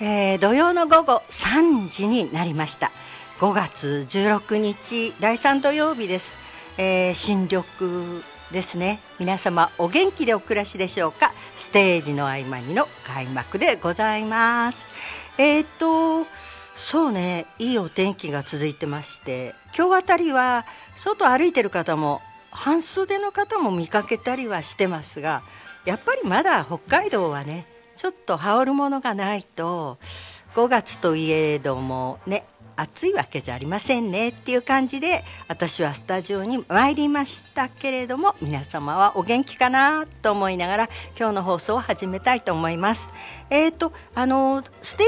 土曜の午後3時になりました。5月16日第3土曜日です。新緑ですね。皆様お元気でお暮らしでしょうか。ステージの合間にの開幕でございます。そうね、いいお天気が続いてまして、今日あたりは外歩いてる方も半袖の方も見かけたりはしてますが、やっぱりまだ北海道はね、ちょっと羽織るものがないと5月といえどもね、暑いわけじゃありませんねっていう感じで、私はスタジオに参りましたけれども、皆様はお元気かなと思いながら今日の放送を始めたいと思います。ステー